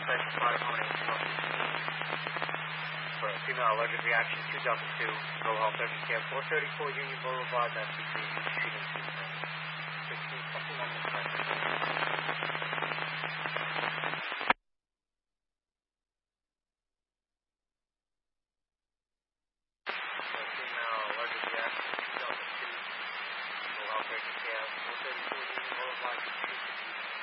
Station spot accommodation. For a female allergic reaction, 2002, Go Health Urgent Care, 434 Union Boulevard, that's between Street and 16 supplemental questions. Female allergic reaction, 2002, Go Health Urgent Care, 434 Union Boulevard, 260.